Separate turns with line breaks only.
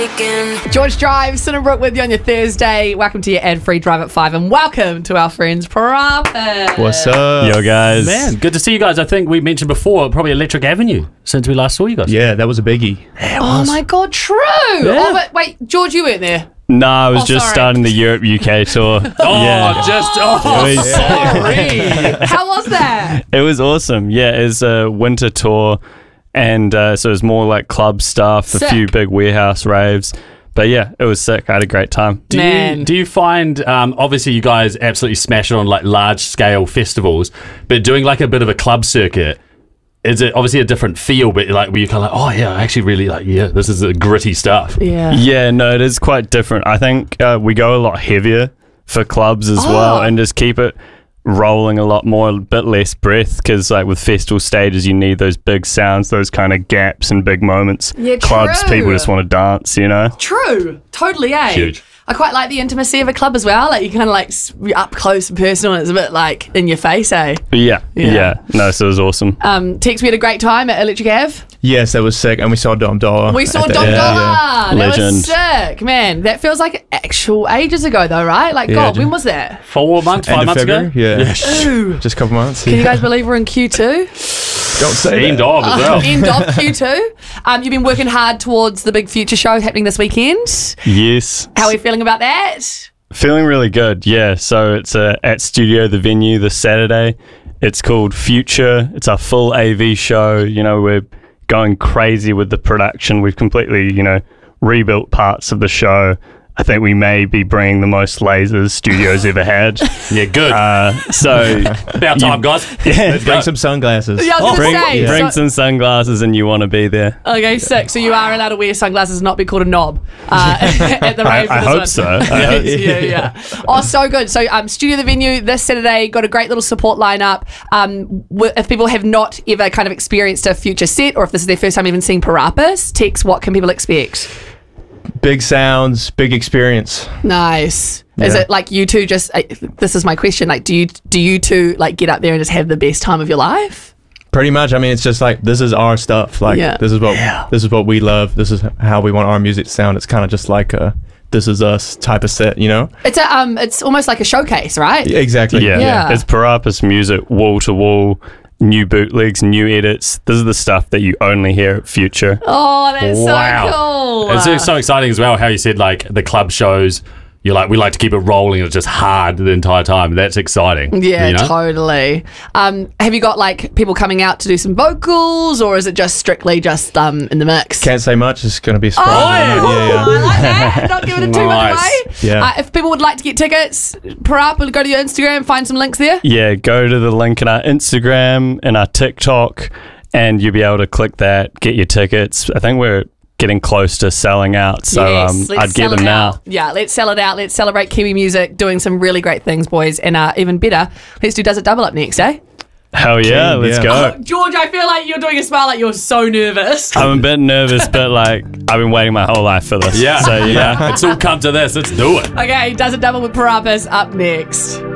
George Drive, Cinnabrook with you on your Thursday. Welcome to your ad-free Drive at 5 and welcome to our friends Parappa.
What's up?
Yo, guys.
Man, good to see you guys. I think we mentioned before, probably Electric Avenue since we last saw you guys.
Yeah, that was a biggie.
Oh my God, true.
Yeah.
Oh, but wait, George, you weren't there.
No, I was just
sorry.
starting the Europe UK tour.
Sorry. How was that?
It was awesome. Yeah, it's a winter tour, and so it was more like club stuff,
Sick.
a few big warehouse raves. But yeah, it was sick. I had a great time.
Do you find, obviously you guys absolutely smash it on like large scale festivals, but doing like a bit of a club circuit, is it obviously a different feel, but like where you're kind of like, oh yeah, I actually really like, yeah, this is the gritty stuff.
Yeah.
Yeah, no, it is quite different. I think we go a lot heavier for clubs as well, and just keep it rolling a lot more, a bit less breath, because like with festival stages you need those big sounds, those kind of gaps and big moments.
Yeah,
clubs,
true.
people just want to dance, you know.
True. Totally, eh?
Huge.
I quite like the intimacy of a club as well. Like you kind of like you're up close and personal and it's a bit like in your face, eh?
But yeah, no, so it was awesome.
Tex, we had a great time at Electric Ave.
Yes, that was sick. And we saw Dom Dollar.
We saw
at the
Dom
end.
Dollar.
Yeah.
That
Legend.
was sick, man. That feels like actual ages ago, though, right? Like,
Yeah,
God, when was that?
4 months, 5
End of
months ago?
February? Yeah.
Ooh.
Just a couple months.
Can you guys believe we're in Q2?
Don't say
End
that.
of as well.
End of Q2. You've been working hard towards the big Future show happening this weekend.
Yes.
How are we feeling about that?
Feeling really good, yeah. So it's at Studio The Venue this Saturday. It's called Future. It's our full AV show. You know, we're going crazy with the production. We've completely, rebuilt parts of the show. I think we may be bringing the most lasers studios ever had.
Yeah, good.
So
About time, guys. Let's go.
Bring some sunglasses.
Yeah, I was
bring,
going to say.
bring some sunglasses and you want to be there.
Okay, sick. So you are allowed to wear sunglasses and not be called a knob at the rave for
I
this
hope
one.
so.
Yeah. Oh, so good. So Studio The Venue this Saturday, got a great little support lineup. If people have not ever kind of experienced a Future set, or if this is their first time even seeing Parappas, Tex, what can people expect?
Big sounds, big experience.
Nice. Is
Yeah.
it like you two just, this is my question, like do you two like get up there and just have the best time of your life?
Pretty much. I mean, it's just like, this is our stuff. Like,
Yeah.
this is what we love. This is how we want our music to sound. It's kind of just like a This Is Us type of set, you know?
It's it's almost like a showcase, right?
Exactly.
Yeah.
It's Parappas music, wall to wall, new bootlegs, new edits. This is the stuff that you only hear at Future.
Oh, that's
Wow.
so cool.
It's so exciting as well how you said like the club shows, you're like, we like to keep it rolling. It's just hard the entire time. That's exciting.
Yeah,
you know?
totally. Have you got like people coming out to do some vocals, or is it just strictly just in the mix?
Can't say much. It's going to be a
Oh,
surprise.
I like that. Not giving it too much
Nice.
away.
Yeah.
If people would like to get tickets, Parappa, go to your Instagram, find some links there.
Yeah, go to the link in our Instagram and our TikTok, and you'll be able to click that, get your tickets. I think we're getting close to selling out, so
Yes, let's
I'd get
sell
them
it
now.
out. Yeah, let's sell it out. Let's celebrate Kiwi music, doing some really great things, boys. And even better, let's do Does It Double Up next, eh?
Hell yeah,
King,
let's
yeah.
go.
George, I feel like you're doing a smile like you're so nervous.
I'm a bit nervous, but like I've been waiting my whole life for this.
Yeah.
So
It's all come to this. Let's do it.
Okay, Does It Double with Parappas up next.